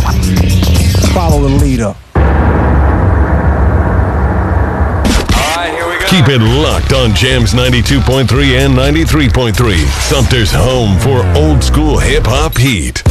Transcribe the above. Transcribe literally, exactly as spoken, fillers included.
Follow the leader. Keep it locked on Jams ninety-two point three and ninety-three point three. Sumter's home for old school hip hop heat.